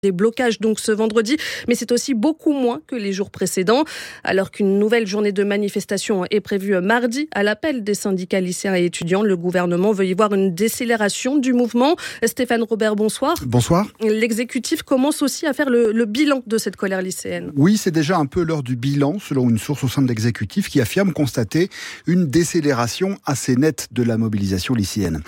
Des blocages donc ce vendredi, mais c'est aussi beaucoup moins que les jours précédents. Alors qu'une nouvelle journée de manifestation est prévue mardi à l'appel des syndicats lycéens et étudiants, le gouvernement veut y voir une décélération du mouvement. Stéphane Robert, bonsoir. Bonsoir. L'exécutif commence aussi à faire le bilan de cette colère lycéenne. Oui, c'est déjà un peu l'heure du bilan, selon une source au sein de l'exécutif qui affirme constater une décélération assez nette de la mobilisation lycéenne.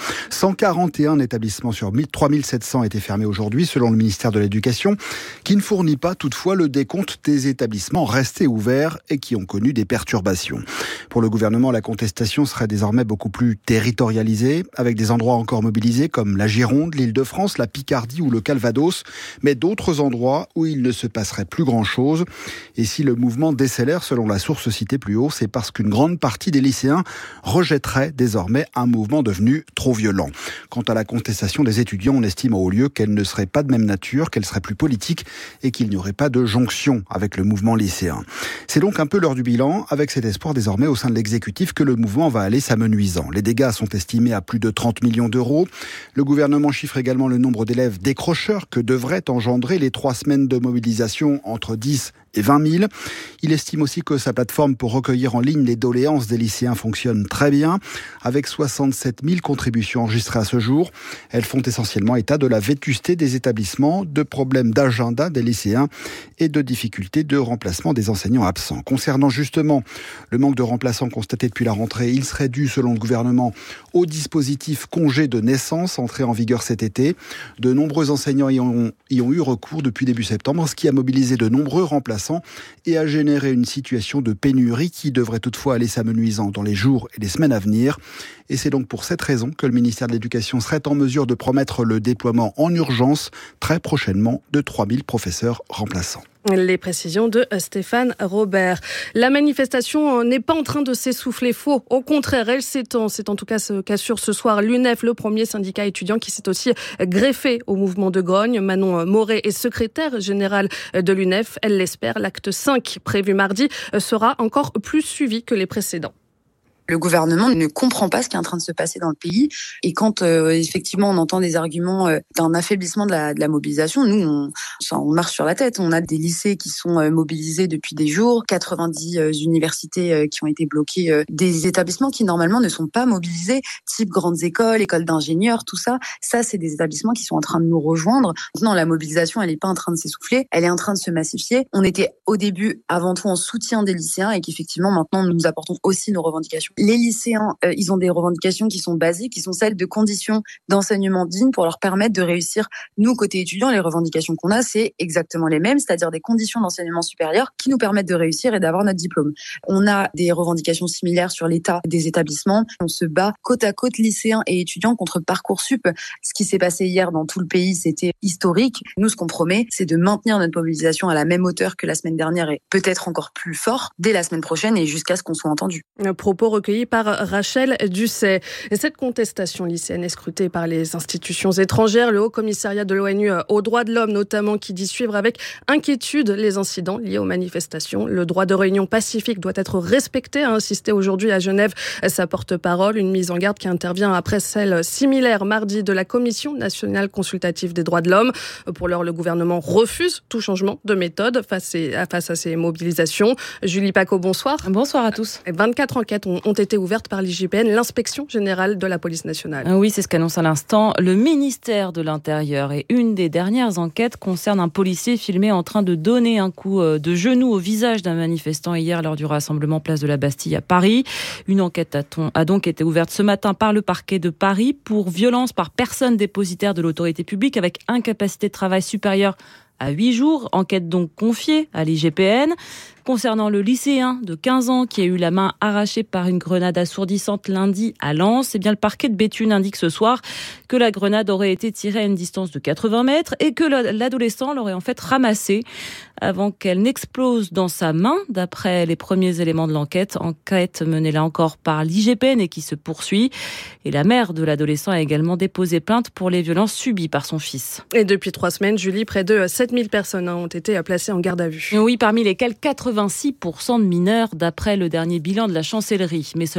141 établissements sur 3700 étaient fermés aujourd'hui, selon le ministère de l'Éducation, qui ne fournit pas toutefois le décompte des établissements restés ouverts et qui ont connu des perturbations. Pour le gouvernement, la contestation serait désormais beaucoup plus territorialisée, avec des endroits encore mobilisés comme la Gironde, l'Île-de-France, la Picardie ou le Calvados, mais d'autres endroits où il ne se passerait plus grand-chose. Et si le mouvement décélère, selon la source citée plus haut, c'est parce qu'une grande partie des lycéens rejetterait désormais un mouvement devenu trop violent. Quant à la contestation des étudiants, on estime au haut lieu qu'elle ne serait pas de même nature, qu'elle serait plus politique et qu'il n'y aurait pas de jonction avec le mouvement lycéen. C'est donc un peu l'heure du bilan, avec cet espoir désormais au sein de l'exécutif que le mouvement va aller s'amenuisant. Les dégâts sont estimés à plus de 30 millions d'euros. Le gouvernement chiffre également le nombre d'élèves décrocheurs que devraient engendrer les 3 semaines de mobilisation entre 10 et 20 000. Il estime aussi que sa plateforme pour recueillir en ligne les doléances des lycéens fonctionne très bien, avec 67 000 contributions enregistrées à ce jour. Elles font essentiellement état de la vétusté des établissements, de problèmes d'agenda des lycéens et de difficultés de remplacement des enseignants absents. Concernant justement le manque de remplaçants constaté depuis la rentrée, il serait dû, selon le gouvernement, au dispositif congé de naissance entré en vigueur cet été. De nombreux enseignants y ont eu recours depuis début septembre, ce qui a mobilisé de nombreux remplaçants et a généré une situation de pénurie qui devrait toutefois aller s'amenuisant dans les jours et les semaines à venir. Et c'est donc pour cette raison que le ministère de l'Éducation serait en mesure de promettre le déploiement en urgence très prochainement de 3000 professeurs remplaçants. Les précisions de Stéphane Robert. La manifestation n'est pas en train de s'essouffler, faux. Au contraire, elle s'étend. C'est en tout cas ce qu'assure ce soir l'UNEF, le premier syndicat étudiant qui s'est aussi greffé au mouvement de grogne. Manon Moret est secrétaire générale de l'UNEF. Elle l'espère, l'acte 5 prévu mardi sera encore plus suivi que les précédents. Le gouvernement ne comprend pas ce qui est en train de se passer dans le pays. Et quand effectivement on entend des arguments d'un affaiblissement de la mobilisation, nous on marche sur la tête. On a des lycées qui sont mobilisés depuis des jours, 90 universités qui ont été bloquées, des établissements qui normalement ne sont pas mobilisés, type grandes écoles, écoles d'ingénieurs, tout ça. Ça, c'est des établissements qui sont en train de nous rejoindre. Maintenant, la mobilisation, elle n'est pas en train de s'essouffler, elle est en train de se massifier. On était au début avant tout en soutien des lycéens et qu'effectivement maintenant nous apportons aussi nos revendications. Les lycéens, ils ont des revendications qui sont basiques, qui sont celles de conditions d'enseignement dignes pour leur permettre de réussir. Nous, côté étudiants, les revendications qu'on a, c'est exactement les mêmes, c'est-à-dire des conditions d'enseignement supérieur qui nous permettent de réussir et d'avoir notre diplôme. On a des revendications similaires sur l'état des établissements. On se bat côte à côte, lycéens et étudiants, contre Parcoursup. Ce qui s'est passé hier dans tout le pays, c'était historique. Nous, ce qu'on promet, c'est de maintenir notre mobilisation à la même hauteur que la semaine dernière et peut-être encore plus fort dès la semaine prochaine et jusqu'à ce qu'on soit entendu. Propos recueillis par Rachel Dusset. Et cette contestation lycéenne est scrutée par les institutions étrangères, le Haut Commissariat de l'ONU aux droits de l'homme notamment, qui dit suivre avec inquiétude les incidents liés aux manifestations. Le droit de réunion pacifique doit être respecté, a insisté aujourd'hui à Genève sa porte-parole. Une mise en garde qui intervient après celle similaire mardi de la Commission nationale consultative des droits de l'homme. Pour l'heure, le gouvernement refuse tout changement de méthode face à ces mobilisations. Julie Paco, bonsoir. Bonsoir à tous. 24 enquêtes ont été ouvertes par l'IGPN, l'inspection générale de la police nationale. Oui, c'est ce qu'annonce à l'instant le ministère de l'Intérieur. Et une des dernières enquêtes concerne un policier filmé en train de donner un coup de genou au visage d'un manifestant hier lors du rassemblement place de la Bastille à Paris. Une enquête a donc été ouverte ce matin par le parquet de Paris pour violence par personne dépositaire de l'autorité publique avec incapacité de travail supérieure à 8 jours. Enquête donc confiée à l'IGPN. Concernant le lycéen de 15 ans qui a eu la main arrachée par une grenade assourdissante lundi à Lens, le parquet de Béthune indique ce soir que la grenade aurait été tirée à une distance de 80 mètres et que l'adolescent l'aurait en fait ramassée avant qu'elle n'explose dans sa main, d'après les premiers éléments de l'enquête. Enquête menée là encore par l'IGPN et qui se poursuit. Et la mère de l'adolescent a également déposé plainte pour les violences subies par son fils. Et depuis 3 semaines, Julie, près de 7000 personnes ont été placées en garde à vue. Oui, parmi lesquelles 86% de mineurs, d'après le dernier bilan de la chancellerie. Mais seulement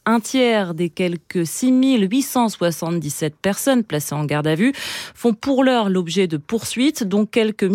Un tiers des quelques 6877 personnes placées en garde à vue font pour l'heure l'objet de poursuites, dont quelques